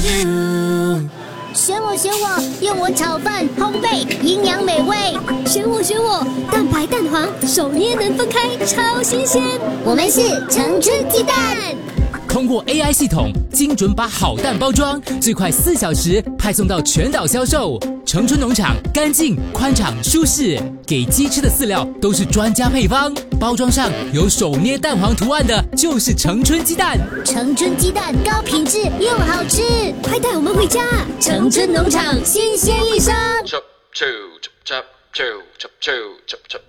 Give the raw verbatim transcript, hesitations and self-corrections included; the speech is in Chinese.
选我选我，用我炒饭烘焙，营养美味。 选我选我，蛋白蛋黄，手捏能分开，超新鲜。 我们是成春鸡蛋。 通过 A I 系统，精准把好蛋包装，最快四小时派送到全岛销售。成春农场干净、宽敞、舒适，给鸡吃的饲料都是专家配方。包装上有手捏蛋黄图案的，就是成春鸡蛋。 成春鸡蛋高品质又好吃， 快带我们回家！ 成春农场新鲜一生。